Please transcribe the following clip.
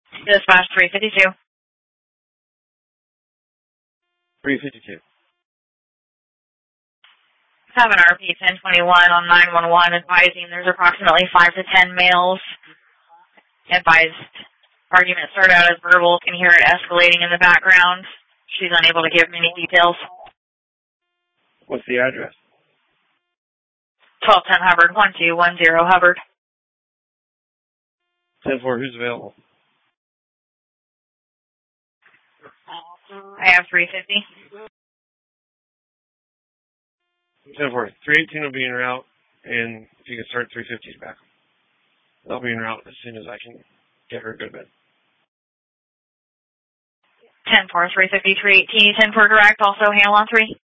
Dispatch 352. 352. Have an RP 1021 on 911 advising there's approximately 5 to 10 males. Advised argument started out as verbal, can hear it escalating in the background. She's unable to give many details. What's the address? 1210 Hubbard, 1210 Hubbard. 10-4, who's available? I have 350. 10-4, 318 will be in route, and if you can start 350's back. They'll be in route as soon as I can get her to go to bed. 10-4, 350, 318, 10-4 direct, also handle on 3.